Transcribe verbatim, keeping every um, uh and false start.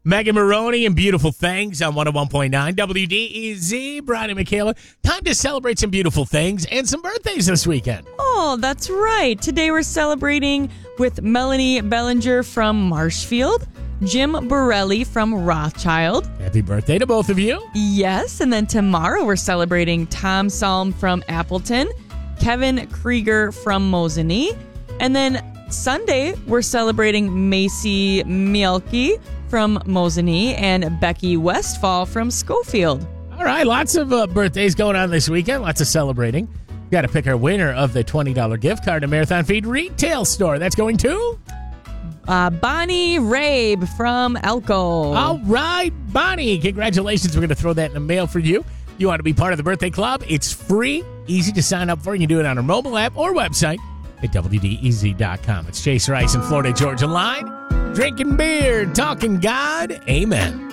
Megan Maroney and Beautiful Things on one oh one point nine W D E Z. Brian and Michaela, time to celebrate some beautiful things and some birthdays this weekend. Oh, that's right. Today we're celebrating with Melanie Bellinger from Marshfield, Jim Borelli from Rothschild. Happy birthday to both of you. Yes, and then tomorrow we're celebrating Tom Salm from Appleton, Kevin Krieger from Mosinee, and then Sunday we're celebrating Macy Mielke from Mosinee and Becky Westfall from Schofield. All right, lots of uh, birthdays going on this weekend, lots of celebrating. Got to pick our winner of the twenty dollars gift card to Marathon Feed Retail Store. That's going to... Uh, Bonnie Rabe from Elko. All right, Bonnie, congratulations. We're going to throw that in the mail for you. You want to be part of the birthday club? It's free, easy to sign up for. You can do it on our mobile app or website at W D E Z dot com. It's Chase Rice in Florida Georgia Line. Drinking beer, talking God. Amen.